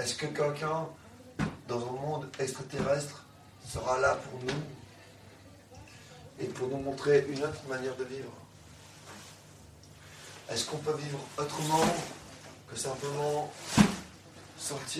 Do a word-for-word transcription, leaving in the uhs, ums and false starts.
Est-ce que quelqu'un, dans un monde extraterrestre, sera là pour nous et pour nous montrer une autre manière de vivre? Est-ce qu'on peut vivre autrement que simplement sortir